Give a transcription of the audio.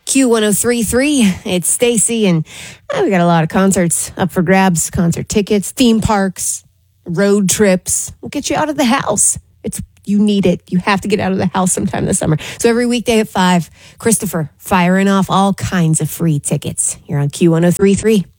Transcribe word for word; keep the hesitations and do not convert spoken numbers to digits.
Q one oh three point three. It's Stacy, and uh, we got a lot of concerts up for grabs. Concert tickets, theme parks, road trips. We'll get you out of the house. It's you need it. You have to get out of the house sometime this summer. So every weekday at five, Christopher firing off all kinds of free tickets here on Q one oh three point three.